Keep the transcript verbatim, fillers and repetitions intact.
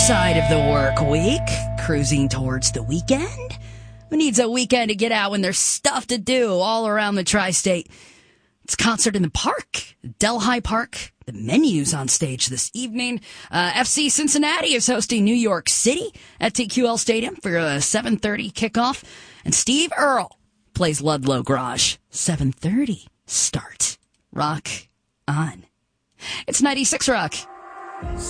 side of the work week, cruising towards the weekend. Who needs a weekend to get out when there's stuff to do all around the tri-state? It's Concert in the Park, Delhi Park. The Menu's on stage this evening. Uh, F C Cincinnati is hosting New York City at T Q L Stadium for a seven thirty kickoff. And Steve Earle plays Ludlow Garage. seven thirty start. Rock on. It's ninety-six Rock.